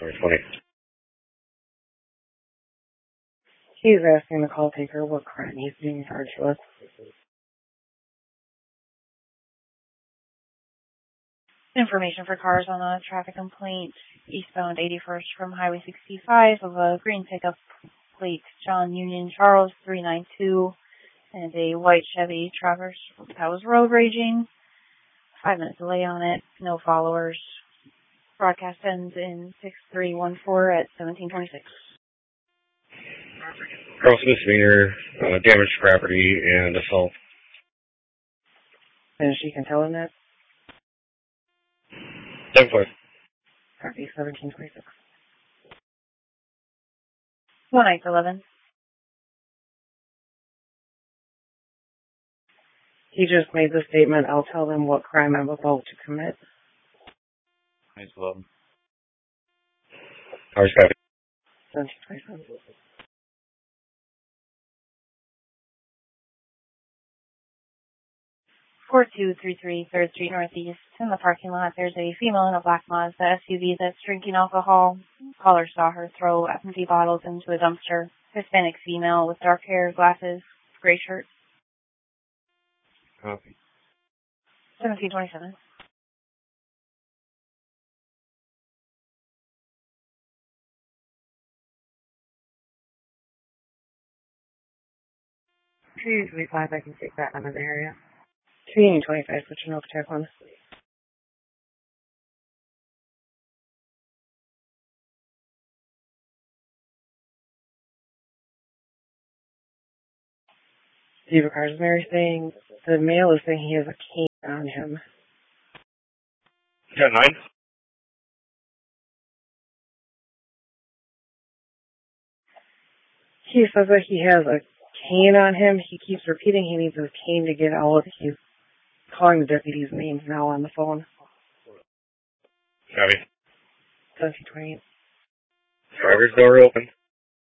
2020. He's asking the call taker what crime he's being charged with. Information for cars on a traffic complaint eastbound 81st from Highway 65 of a green pickup plate John Union Charles 392 and a white Chevy Traverse that was road raging. 5-minute delay on it. No followers. Broadcast ends in 6314 at 1726. Gross misdemeanor, damage to property, and assault. And she can tell him that? 7-4. Copy, 1726. 1-8-11. He just made the statement, I'll tell them what crime I'm about to commit. 9-11. Cars copy. 1727. Four 233 3rd Street Northeast. In the parking lot, there's a female in a black Mazda SUV that's drinking alcohol. Caller saw her throw empty bottles into a dumpster. Hispanic female with dark hair, glasses, gray shirt. Copy. 1727. Treaty 25, I can take that. I'm in the area. Treaty 25, put your note check on. Zebra Cars Mary saying the male is saying he has a cane on him. 10-9. He says that he has a cane on him. He keeps repeating he needs his cane to get out. He's calling the deputy's names now on the phone. Copy. 1728. Driver's door open.